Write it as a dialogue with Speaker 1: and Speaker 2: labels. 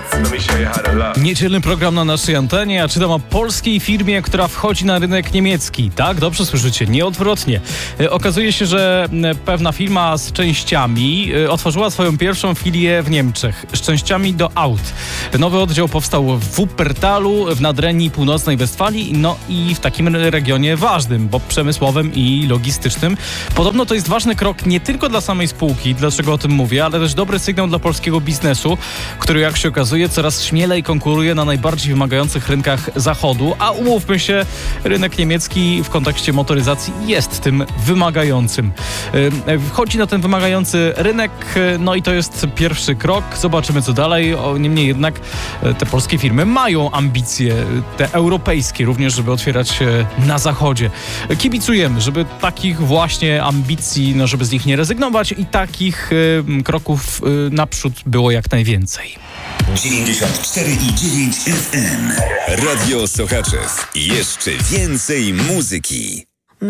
Speaker 1: Niedzielny program na naszej antenie, a czytam o polskiej firmie, która wchodzi na rynek niemiecki. Tak, dobrze słyszycie, nie odwrotnie. Okazuje się, że pewna firma z częściami otworzyła swoją pierwszą filię w Niemczech. Z częściami do aut. Nowy oddział powstał w Wuppertalu, w Nadrenii Północnej Westfalii, no i w takim regionie ważnym, bo przemysłowym i logistycznym. Podobno to jest ważny krok nie tylko dla samej spółki, dlaczego o tym mówię, ale też dobry sygnał dla polskiego biznesu, który jak się okazuje coraz śmielej konkuruje na najbardziej wymagających rynkach Zachodu, a umówmy się, rynek niemiecki w kontekście motoryzacji jest tym wymagającym. Wchodzi na ten wymagający rynek, no i to jest pierwszy krok. Zobaczymy co dalej. Niemniej jednak te polskie firmy mają ambicje, te europejskie również, żeby otwierać się na Zachodzie. Kibicujemy, żeby takich właśnie ambicji, no żeby z nich nie rezygnować i takich kroków naprzód było jak najwięcej.
Speaker 2: 94,9 FM. Radio Sochaczew. Jeszcze więcej muzyki.